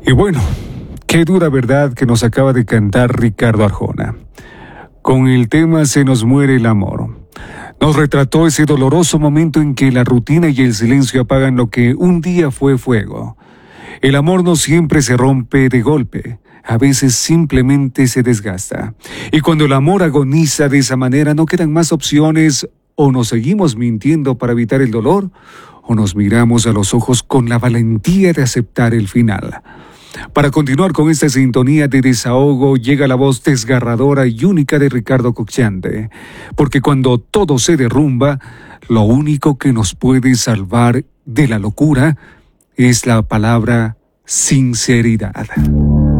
Y bueno, qué dura verdad que nos acaba de cantar Ricardo Arjona. Con el tema Se nos muere el amor. Nos retrató ese doloroso momento en que la rutina y el silencio apagan lo que un día fue fuego. El amor no siempre se rompe de golpe, a veces simplemente se desgasta. Y cuando el amor agoniza de esa manera no quedan más opciones: o nos seguimos mintiendo para evitar el dolor, o nos miramos a los ojos con la valentía de aceptar el final. Para continuar con esta sintonía de desahogo, llega la voz desgarradora y única de Ricardo Cocciante. Porque cuando todo se derrumba, lo único que nos puede salvar de la locura es la palabra sinceridad.